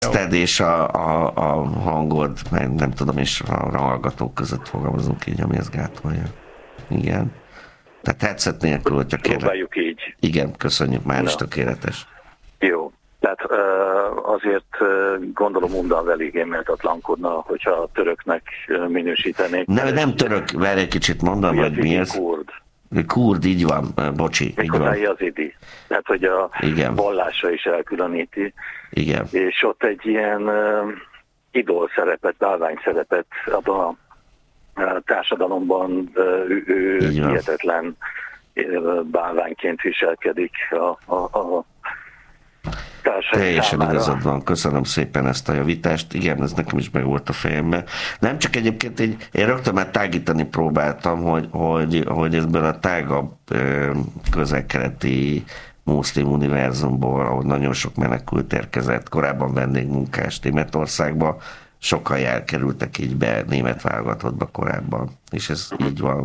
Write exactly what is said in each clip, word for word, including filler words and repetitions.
Ted és a, a, a hangod, meg nem tudom, és a hallgatók között fogalmazunk így, ami ezt gátolja. Igen. Tehát headset nélkül, hogyha kérlek. Próbáljuk így. Igen, köszönjük, már is Na. tökéletes. Jó. Tehát azért gondolom undan eléggé méltatlankodna, hogyha a töröknek minősítenék. Nem, nem török, várj egy kicsit, mondom, hogy mi ez. Kurd. Kurd, így van, bocsi, így van. Yazidi. Tehát, hogy a Igen. vallásra is elkülöníti. Igen. És ott egy ilyen uh, idol szerepet, bálvány szerepet abban a uh, társadalomban uh, ő, ő hihetetlen uh, bálványként viselkedik a, a, a társadalom. Teljesen igazad van, köszönöm szépen ezt a javítást. Igen, ez nekem is meg volt a fejemben. Nem csak egyébként, így, én rögtön már tágítani próbáltam, hogy, hogy, hogy ezből a tágabb közel-keleti muszlim univerzumból, ahol nagyon sok menekült érkezett, korábban vendégmunkás Németországba, sokan elkerültek így be német válogatottba korábban, és ez így van.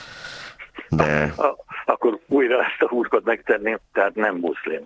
De... A, a, akkor újra ezt a húrkot megtenném, tehát nem muszlim.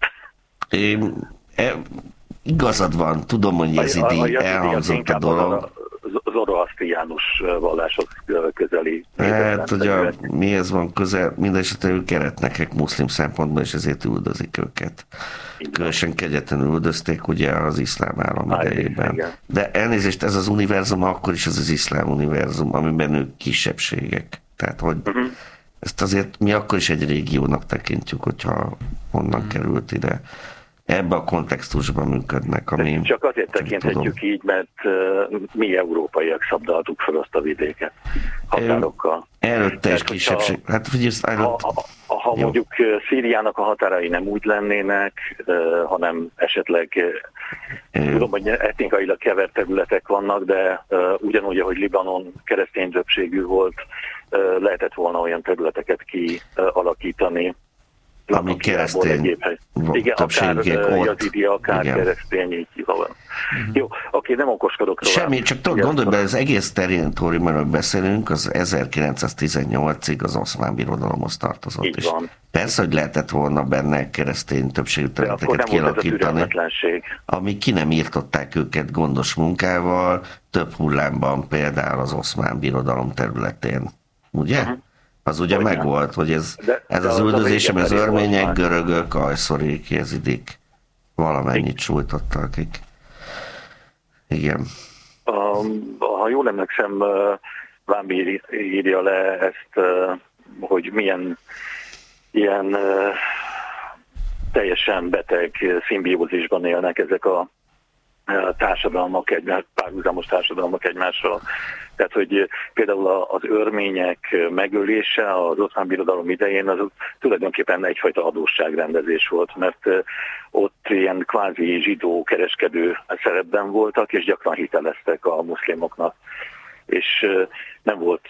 Én, e, igazad van, tudom, hogy ez így elhangzott a dolog. Zoroasztriánus valláshoz közeli. Hát, hogy a, mihez van közel, mindenesetre ők keretnekek muszlim szempontból, és ezért üldözik őket. Különösen kegyetlenül üldözték ugye az iszlám állam idejében. Igen. De elnézést, ez az univerzum, akkor is ez az iszlám univerzum, amiben ők kisebbségek. Tehát, hogy uh-huh. ezt azért mi akkor is egy régiónak tekintjük, hogyha honnan uh-huh. került ide. Ebben a kontextusban működnek. Ami, csak azért tekinthetjük tudom. Így, mert uh, mi európaiak szabdaltuk fel azt a vidéket határokkal. Előtte is kisebbség. A, hát, figyelsz, előtt... Ha, ha, ha mondjuk Szíriának a határai nem úgy lennének, uh, hanem esetleg uh, tudom, hogy etnikailag kevert területek vannak, de uh, ugyanúgy, ahogy Libanon keresztény többségű volt, uh, lehetett volna olyan területeket kialakítani, ami keresztény igen, akár yazidi, akár igen. keresztény, így van. Mm-hmm. Jó, oké, nem okoskodok tovább. Semmi, csak tudod, gondolj be, az egész territóriumról beszélünk, az ezerkilencszáztizennyolcig az oszmán birodalomhoz tartozott. Így van. És persze, hogy lehetett volna benne keresztény többségű területeket kialakítani, amíg ki nem írtották őket gondos munkával, több hullámban például az oszmán birodalom területén. Ugye? Mm-hmm. Az ugye Olyan. megvolt, hogy ez, de, ez de az üldözésem, az örmények, görögök, ajszorik, jezidik, valamennyit sújtottak, akik. Igen. Um, ha jól emlékszem, Vámbi írja le ezt, hogy milyen ilyen teljesen beteg szimbiózisban élnek ezek a társadalmak, egymás, párhuzamos társadalmak egymással. Tehát, hogy például az örmények megölése az oszmán birodalom idején az tulajdonképpen egyfajta adósságrendezés volt, mert ott ilyen kvázi zsidó kereskedő szerepben voltak, és gyakran hiteleztek a muszlimoknak. És nem volt,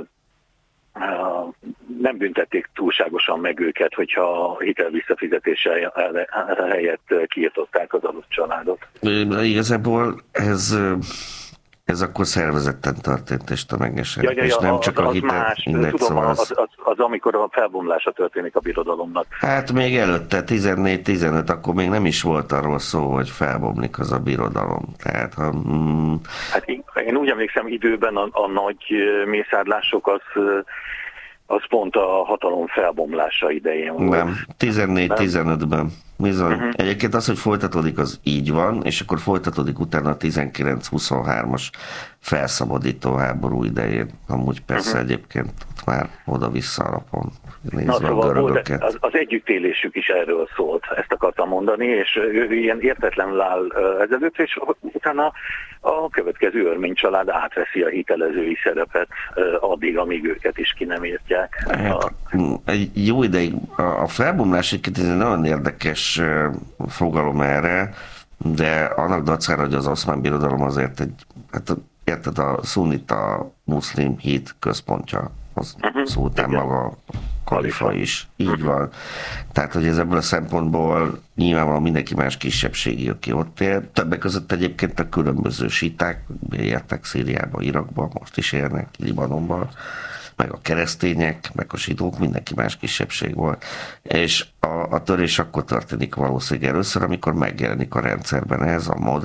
nem büntették túlságosan meg őket, hogyha hitel visszafizetése helyett kiirtották az adott családot. Igazából ez... Ez akkor szervezetten történt, és tömegesen, ja, ja, ja, és nem az, csak a az hitel. Más, mindegy, tudom, szóval az, az, az amikor a felbomlása történik a birodalomnak. Hát még előtte, tizennégy tizenöt, akkor még nem is volt arról szó, hogy felbomlik az a birodalom. Tehát, ha, mm, hát én, én úgy emlékszem, időben a, a nagy mészárlások az, az pont a hatalom felbomlása idején volt. Nem, tizennégy tizenötben. Bizony. Uh-huh. Egyébként az, hogy folytatódik, az így van, és akkor folytatódik utána a tizenkilenc huszonhármas felszabadító háború idején. Amúgy persze uh-huh. egyébként ott már oda-vissza alapon nézve a szóval görögöket. Az, az együttélésük is erről szólt, ezt akartam mondani, és ő ilyen értetlenül áll ezelőtt, és utána a következő örmény család átveszi a hitelezői szerepet addig, amíg őket is ki nem írtják. Hát, egy jó ideig a felbomlás egyébként ez egy nagyon érdekes fogalom erre, de annak dacára, hogy az oszmán birodalom azért egy, hát érted, a szunnita muszlim hit központja, az uh-huh. szó után maga a kalifa is. Így uh-huh. van. Tehát, hogy ez ebből a szempontból nyilvánvalóan mindenki más kisebbségi, aki ott él. Többek között egyébként a különböző síták, értek Szíriába, Irakba, most is érnek, Libanonban. meg a keresztények, meg a zsidók, mindenki más kisebbség volt. És a, a törés akkor történik valószínűleg először, amikor megjelenik a rendszerben ez a modell,